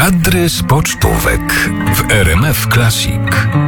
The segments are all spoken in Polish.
Kadry z pocztówek w RMF Classic.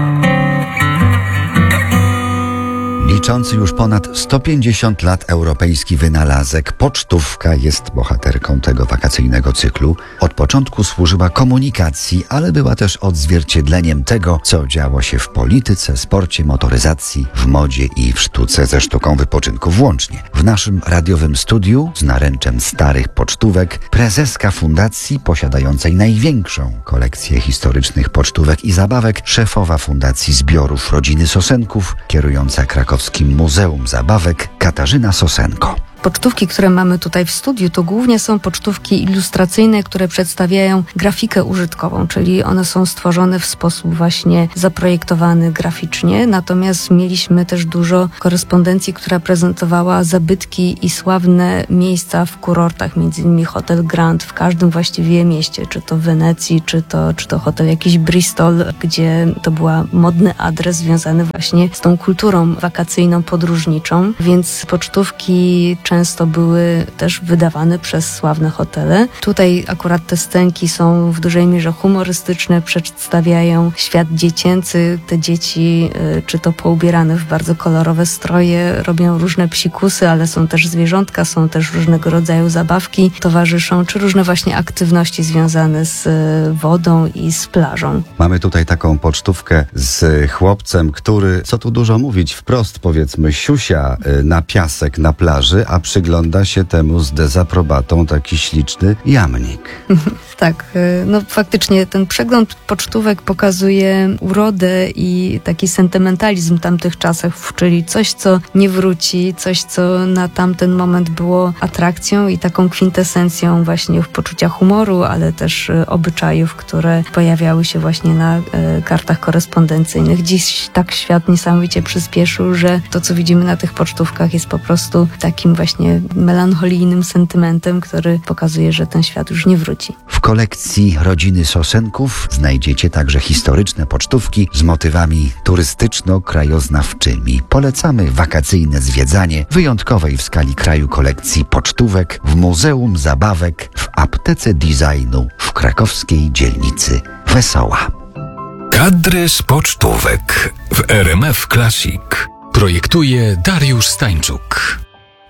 Liczący już ponad 150 lat europejski wynalazek pocztówka jest bohaterką tego wakacyjnego cyklu. Od początku służyła komunikacji, ale była też odzwierciedleniem tego, co działo się w polityce, sporcie, motoryzacji, w modzie i w sztuce, ze sztuką wypoczynku włącznie. W naszym radiowym studiu z naręczem starych pocztówek prezeska fundacji posiadającej największą kolekcję historycznych pocztówek i zabawek, szefowa Fundacji Zbiorów Rodziny Sosenków, kierująca Krakowskim Muzeum Zabawek Katarzyna Sosenko. Pocztówki, które mamy tutaj w studiu, to głównie są pocztówki ilustracyjne, które przedstawiają grafikę użytkową, czyli one są stworzone w sposób właśnie zaprojektowany graficznie, natomiast mieliśmy też dużo korespondencji, która prezentowała zabytki i sławne miejsca w kurortach, m.in. hotel Grand w każdym właściwie mieście, czy to w Wenecji, czy to hotel jakiś Bristol, gdzie to był modny adres związany właśnie z tą kulturą wakacyjną, podróżniczą, więc pocztówki często były też wydawane przez sławne hotele. Tutaj akurat te scenki są w dużej mierze humorystyczne, przedstawiają świat dziecięcy. Te dzieci, czy to poubierane w bardzo kolorowe stroje, robią różne psikusy, ale są też zwierzątka, są też różnego rodzaju zabawki, towarzyszą, czy różne właśnie aktywności związane z wodą i z plażą. Mamy tutaj taką pocztówkę z chłopcem, który, co tu dużo mówić, wprost powiedzmy, siusia na piasek na plaży, a przygląda się temu z dezaprobatą taki śliczny jamnik. Tak, no faktycznie ten przegląd pocztówek pokazuje urodę i taki sentymentalizm tamtych czasów, czyli coś, co nie wróci, coś, co na tamten moment było atrakcją i taką kwintesencją właśnie w poczucia humoru, ale też obyczajów, które pojawiały się właśnie na kartach korespondencyjnych. Dziś tak świat niesamowicie przyspieszył, że to, co widzimy na tych pocztówkach, jest po prostu takim właśnie melancholijnym sentymentem, który pokazuje, że ten świat już nie wróci. W kolekcji rodziny Sosenków znajdziecie także historyczne pocztówki z motywami turystyczno-krajoznawczymi. Polecamy wakacyjne zwiedzanie wyjątkowej w skali kraju kolekcji pocztówek w Muzeum Zabawek w Aptece Designu w krakowskiej dzielnicy Wesoła. Kadry z pocztówek w RMF Classic. Projektuje Dariusz Stańczuk.